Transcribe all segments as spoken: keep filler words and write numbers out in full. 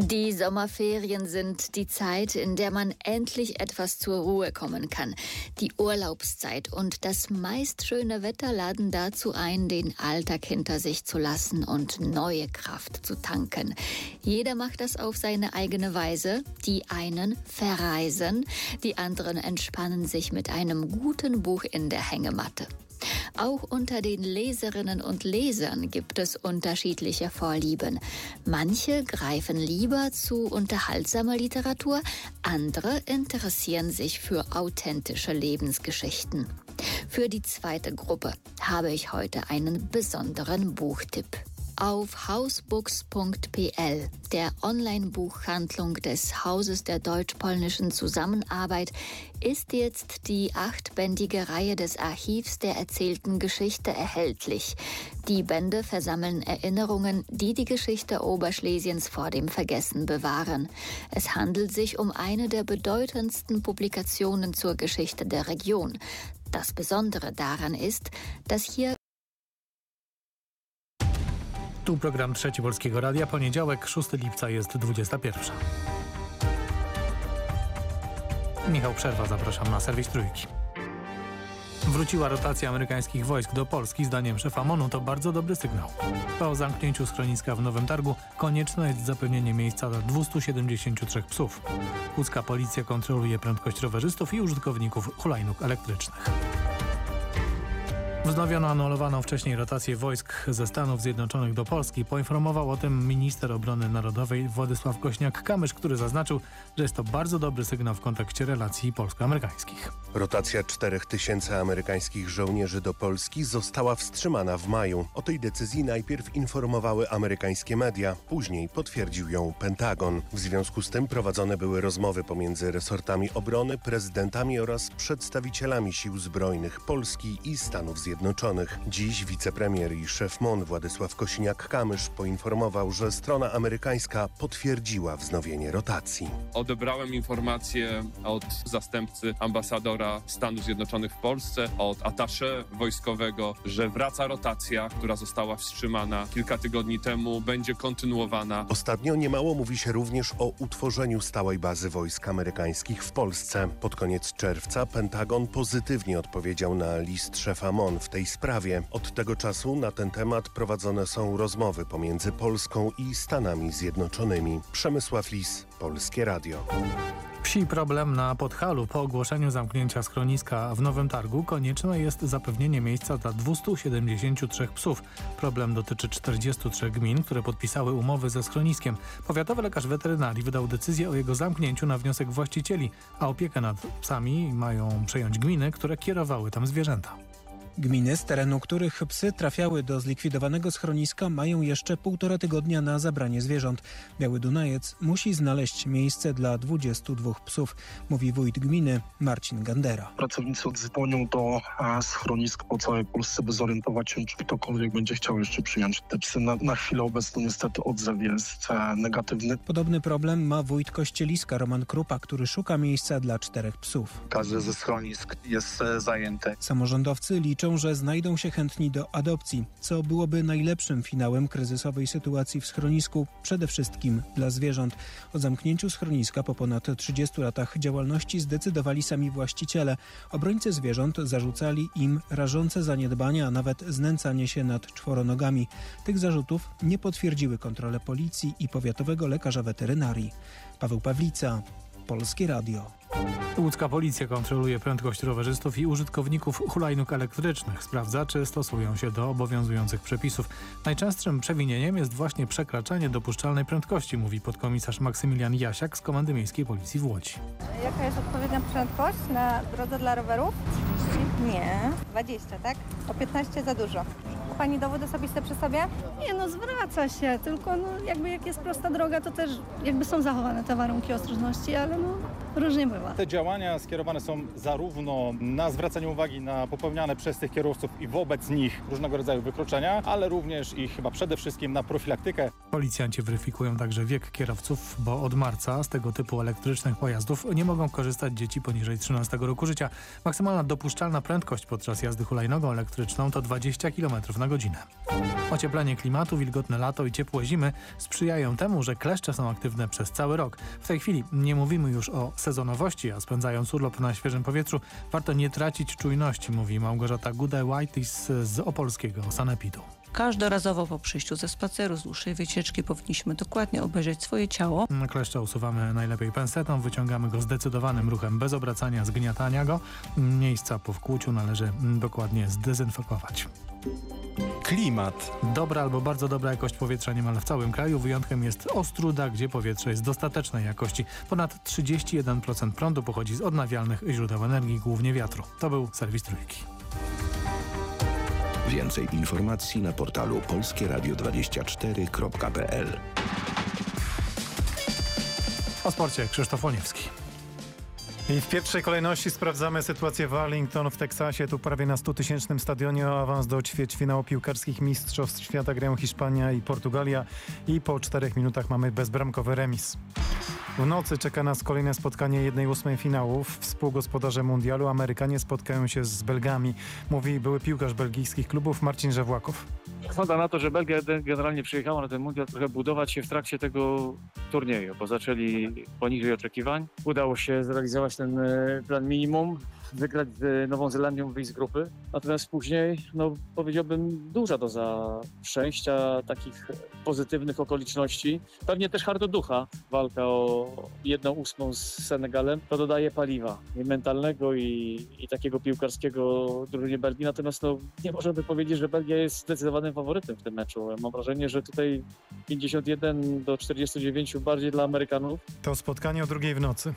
Die Sommerferien sind die Zeit, in der man endlich etwas zur Ruhe kommen kann. Die Urlaubszeit und das meist schöne Wetter laden dazu ein, den Alltag hinter sich zu lassen und neue Kraft zu tanken. Jeder macht das auf seine eigene Weise. Die einen verreisen, die anderen entspannen sich mit einem guten Buch in der Hängematte. Auch unter den Leserinnen und Lesern gibt es unterschiedliche Vorlieben. Manche greifen lieber zu unterhaltsamer Literatur, andere interessieren sich für authentische Lebensgeschichten. Für die zweite Gruppe habe ich heute einen besonderen Buchtipp. Auf hausbooks punkt p l, der Online-Buchhandlung des Hauses der deutsch-polnischen Zusammenarbeit, ist jetzt die achtbändige Reihe des Archivs der erzählten Geschichte erhältlich. Die Bände versammeln Erinnerungen, die die Geschichte Oberschlesiens vor dem Vergessen bewahren. Es handelt sich um eine der bedeutendsten Publikationen zur Geschichte der Region. Das Besondere daran ist, dass hier Tu program Trzeci Polskiego Radia, poniedziałek, szóstego lipca, jest dwudziesta pierwsza. Michał Przerwa, zapraszam na serwis Trójki. Wróciła rotacja amerykańskich wojsk do Polski. Zdaniem szefa M O N-u to bardzo dobry sygnał. Po zamknięciu schroniska w Nowym Targu konieczne jest zapewnienie miejsca dla dwustu siedemdziesięciu trzech psów. Łódzka policja kontroluje prędkość rowerzystów i użytkowników hulajnóg elektrycznych. Wznowiono anulowaną wcześniej rotację wojsk ze Stanów Zjednoczonych do Polski. Poinformował o tym minister obrony narodowej Władysław Kośniak-Kamysz, który zaznaczył, że jest to bardzo dobry sygnał w kontekście relacji polsko-amerykańskich. Rotacja czterech tysięcy amerykańskich żołnierzy do Polski została wstrzymana w maju. O tej decyzji najpierw informowały amerykańskie media, później potwierdził ją Pentagon. W związku z tym prowadzone były rozmowy pomiędzy resortami obrony, prezydentami oraz przedstawicielami sił zbrojnych Polski i Stanów Zjednoczonych. Dziś wicepremier i szef M O N Władysław Kosiniak-Kamysz poinformował, że strona amerykańska potwierdziła wznowienie rotacji. Odebrałem informację od zastępcy ambasadora Stanów Zjednoczonych w Polsce, od atasze wojskowego, że wraca rotacja, która została wstrzymana kilka tygodni temu, będzie kontynuowana. Ostatnio niemało mówi się również o utworzeniu stałej bazy wojsk amerykańskich w Polsce. Pod koniec czerwca Pentagon pozytywnie odpowiedział na list szefa M O N w tej sprawie. Od tego czasu na ten temat prowadzone są rozmowy pomiędzy Polską i Stanami Zjednoczonymi. Przemysław Lis, Polskie Radio. Wsi problem na Podhalu. Po ogłoszeniu zamknięcia schroniska w Nowym Targu konieczne jest zapewnienie miejsca dla dwustu siedemdziesięciu trzech psów. Problem dotyczy czterdziestu trzech gmin, które podpisały umowy ze schroniskiem. Powiatowy lekarz weterynarii wydał decyzję o jego zamknięciu na wniosek właścicieli, a opiekę nad psami mają przejąć gminy, które kierowały tam zwierzęta. Gminy, z terenu których psy trafiały do zlikwidowanego schroniska, mają jeszcze półtora tygodnia na zabranie zwierząt. Biały Dunajec musi znaleźć miejsce dla dwudziestu dwóch psów, mówi wójt gminy Marcin Gandera. Pracownicy dzwonią do schronisk po całej Polsce, by zorientować się, czy ktokolwiek będzie chciał jeszcze przyjąć te psy. Na, na chwilę obecną niestety odzew jest negatywny. Podobny problem ma wójt Kościeliska Roman Krupa, który szuka miejsca dla czterech psów. Każdy ze schronisk jest zajęty. Samorządowcy liczą, że znajdą się chętni do adopcji, co byłoby najlepszym finałem kryzysowej sytuacji w schronisku, przede wszystkim dla zwierząt. O zamknięciu schroniska po ponad trzydziestu latach działalności zdecydowali sami właściciele. Obrońcy zwierząt zarzucali im rażące zaniedbania, a nawet znęcanie się nad czworonogami. Tych zarzutów nie potwierdziły kontrole policji i powiatowego lekarza weterynarii. Paweł Pawlica, Polskie Radio. Łódzka policja kontroluje prędkość rowerzystów i użytkowników hulajnóg elektrycznych. Sprawdza, czy stosują się do obowiązujących przepisów. Najczęstszym przewinieniem jest właśnie przekraczanie dopuszczalnej prędkości, mówi podkomisarz Maksymilian Jasiak z Komendy Miejskiej Policji w Łodzi. Jaka jest odpowiednia prędkość na drodze dla rowerów? Nie. dwadzieścia, tak? O piętnaście za dużo. Ma pani dowód osobisty przy sobie? Nie, no zwraca się, tylko no, jakby jak jest prosta droga, to też jakby są zachowane te warunki ostrożności, ale no różnie bywa. Te działania skierowane są zarówno na zwracanie uwagi na popełniane przez tych kierowców i wobec nich różnego rodzaju wykroczenia, ale również i chyba przede wszystkim na profilaktykę. Policjanci weryfikują także wiek kierowców, bo od marca z tego typu elektrycznych pojazdów nie mogą korzystać dzieci poniżej trzynastego roku życia. Maksymalna dopuszczalna prędkość podczas jazdy hulajnogą elektryczną to dwadzieścia kilometrów na na godzinę. Ocieplenie klimatu, wilgotne lato i ciepłe zimy sprzyjają temu, że kleszcze są aktywne przez cały rok. W tej chwili nie mówimy już o sezonowości, a spędzając urlop na świeżym powietrzu warto nie tracić czujności, mówi Małgorzata Gude-Whitis z opolskiego sanepidu. Każdorazowo po przyjściu ze spaceru, z dłuższej wycieczki powinniśmy dokładnie obejrzeć swoje ciało. Kleszcze usuwamy najlepiej pensetą, wyciągamy go zdecydowanym ruchem bez obracania, zgniatania go. Miejsca po wkłuciu należy dokładnie zdezynfekować. Klimat. Dobra albo bardzo dobra jakość powietrza niemal w całym kraju. Wyjątkiem jest Ostróda, gdzie powietrze jest dostatecznej jakości. Ponad trzydzieści jeden procent prądu pochodzi z odnawialnych źródeł energii, głównie wiatru. To był serwis Trójki. Więcej informacji na portalu polskie radio dwadzieścia cztery kropka p l. O sporcie Krzysztof Łoniewski. I w pierwszej kolejności sprawdzamy sytuację w Arlington w Teksasie. Tu prawie na stutysięcznym stadionie o awans do ćwierćfinału piłkarskich Mistrzostw Świata grają Hiszpania i Portugalia. I po czterech minutach mamy bezbramkowy remis. W nocy czeka nas kolejne spotkanie jednej ósmej finałów. Współgospodarze mundialu Amerykanie spotkają się z Belgami. Mówi były piłkarz belgijskich klubów Marcin Żewłakow. Wygląda na to, że Belgia generalnie przyjechała na ten mundial trochę budować się w trakcie tego turnieju, bo zaczęli poniżej oczekiwań. Udało się zrealizować ten plan minimum, wygrać z Nową Zelandią, wyjść z grupy. Natomiast później, no powiedziałbym, duża doza szczęścia, takich pozytywnych okoliczności. Pewnie też hardoducha. Walka o jedną ósmą z Senegalem to dodaje paliwa i mentalnego i, i takiego piłkarskiego drużynie Belgii. Natomiast no, nie możemy powiedzieć, że Belgia jest zdecydowanym faworytem w tym meczu. Mam wrażenie, że tutaj pięćdziesiąt jeden do czterdziestu dziewięciu bardziej dla Amerykanów. To spotkanie o drugiej w nocy.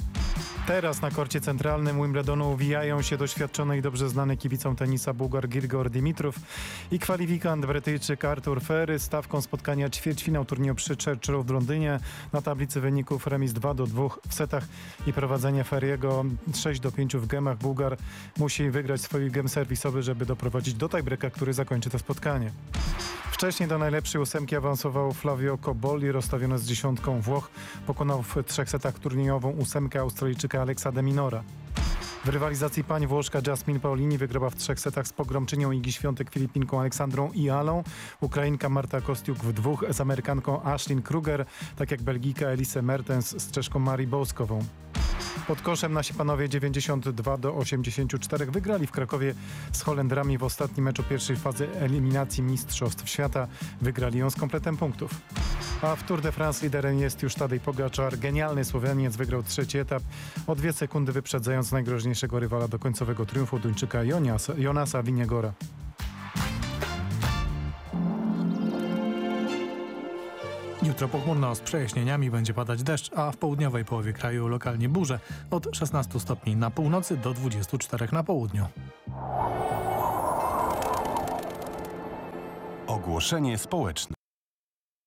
Teraz na korcie centralnym Wimbledonu uwijają się doświadczony i dobrze znany kibicom tenisa Bułgar Grigor Dimitrov i kwalifikant Brytyjczyk Artur Ferry. Stawką spotkania ćwierćfinał turnieju przy Churchill w Londynie. Na tablicy wyników remis dwa do dwóch w setach i prowadzenie Ferriego sześć do pięciu w gemach. Bułgar musi wygrać swój gem serwisowy, żeby doprowadzić do tiebreaka, który zakończy to spotkanie. Wcześniej do najlepszej ósemki awansował Flavio Cobolli, rozstawiony z dziesiątką Włoch. Pokonał w trzech setach turniejową ósemkę Australijczyka Alexa de Minora. W rywalizacji pań Włoszka Jasmine Paolini wygrała w trzech setach z pogromczynią Igi Świątek Filipinką Aleksandrą Ialą. Ukrainka Marta Kostiuk w dwóch z Amerykanką Ashlyn Kruger, tak jak Belgijka Elise Mertens z Czeszką Marii Boskową. Pod koszem nasi panowie dziewięćdziesiąt dwa do osiemdziesięciu czterech wygrali w Krakowie z Holendrami w ostatnim meczu pierwszej fazy eliminacji Mistrzostw Świata. Wygrali ją z kompletem punktów. A w Tour de France liderem jest już Tadej Pogaczar. Genialny Słoweniec wygrał trzeci etap, o dwie sekundy wyprzedzając najgroźniejszego rywala do końcowego triumfu, Duńczyka Jonasa, Jonasa Vingegaarda. Jutro pochmurno z przejaśnieniami, będzie padać deszcz, a w południowej połowie kraju lokalnie burze od szesnastu stopni na północy do dwudziestu czterech na południu. Ogłoszenie społeczne.